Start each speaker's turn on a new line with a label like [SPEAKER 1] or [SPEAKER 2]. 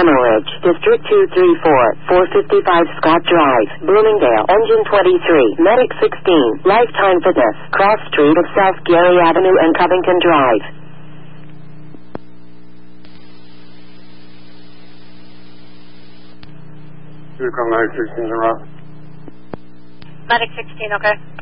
[SPEAKER 1] Hemorrhage, District 234, 455 Scott Drive, Bloomingdale, Engine 23, Medic 16, Lifetime Fitness, Cross Street of South Gary Avenue and Covington Drive.
[SPEAKER 2] You call Medic 16 to Rock.
[SPEAKER 3] Medic 16, okay.